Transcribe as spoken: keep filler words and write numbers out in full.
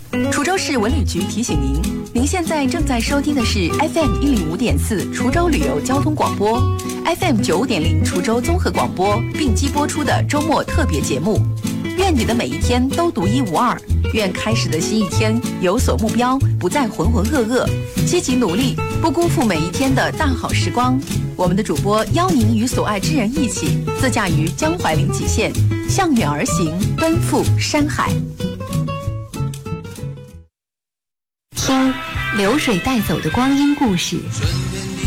滁州市文旅局提醒您，您现在正在收听的是 F M 一零五点四滁州旅游交通广播 ，F M 九五点零滁州综合广播并机播出的周末特别节目。愿你的每一天都独一无二，愿开始的新一天有所目标，不再浑浑噩噩，积极努力，不辜负每一天的大好时光。我们的主播邀您与所爱之人一起，自驾于江淮临济县，向远而行，奔赴山海。听流水带走的光阴故事，